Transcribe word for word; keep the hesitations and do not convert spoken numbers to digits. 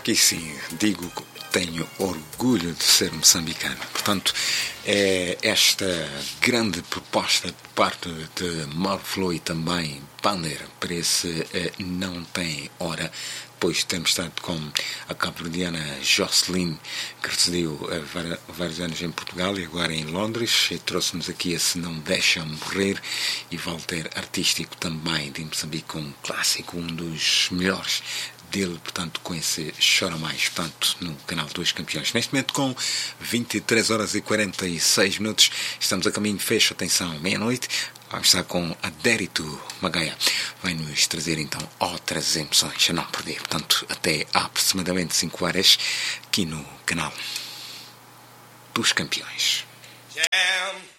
aqui sim, digo que tenho orgulho de ser moçambicano. Portanto, é esta grande proposta por parte de Marflow e também Pander para esse eh, Não Tem Hora, pois temos estado com a cabo-verdiana Jocelyn, que residiu eh, vários anos em Portugal e agora em Londres, e trouxe-nos aqui esse Não Deixa Morrer, e Walter Artístico também de Moçambique, um clássico, um dos melhores dele, portanto, com esse Chora Mais, portanto, no canal dos Campeões. Neste momento, com vinte e três horas e quarenta e seis minutos, estamos a caminho de fecho, atenção, meia-noite. Vamos estar com Adérito Magaia. Vai-nos trazer, então, outras emoções a não perder. Portanto, até aproximadamente cinco horas, aqui no canal dos Campeões. Jam.